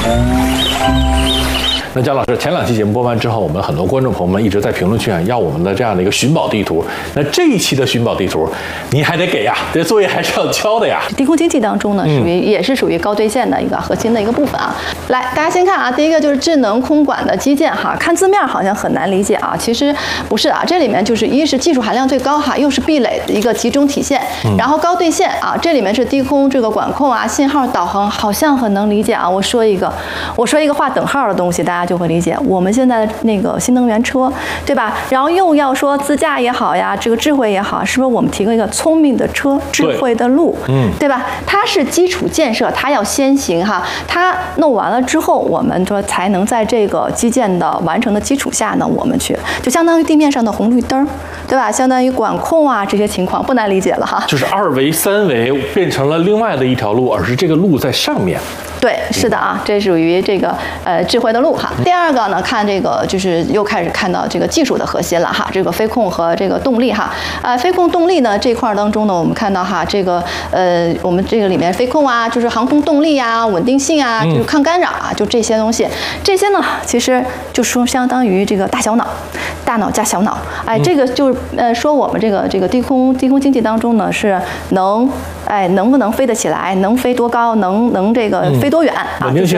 那姜老师，前2期节目播完之后，我们很多观众朋友们一直在评论区要我们的这样的一个寻宝地图。那这一期的寻宝地图，你还得给呀，这作业还是要交的呀。 低空经济当中呢，也是属于高兑现的一个核心的一个部分啊。来，大家先看啊，第一个就是智能空管的基建哈，看字面好像很难理解啊，其实不是啊，这里面就是一是技术含量最高哈，又是壁垒的一个集中体现，然后高兑现啊，这里面是低空这个管控啊、信号导航，好像很能理解啊。我说一个划等号的东西，大家就会理解。我们现在的那个新能源车，对吧？然后又要说自驾也好呀，这个智慧也好，是不是我们提供一个聪明的车、智慧的路，对吧？它是基础建设，它要先行哈，它弄完了之后，我们说才能在这个基建的完成的基础下呢，我们去就相当于地面上的红绿灯，对吧？相当于管控啊这些情况，不难理解了哈。 就是2维、3维变成了另外的一条路，而是这个路在上面。 对，是的啊，这属于这个智慧的路哈。第二个呢，看这个就是又开始看到这个技术的核心了哈，这个飞控和这个动力哈。飞控动力呢这块当中呢，我们看到哈，这个我们这个里面飞控啊，就是航空动力啊、稳定性啊，就是抗干扰啊，就这些东西。这些呢，其实就说相当于这个大小脑，大脑加小脑。哎，这个就是说我们这个低空经济当中呢是能不能飞得起来，能飞多高，能这个飞多远啊？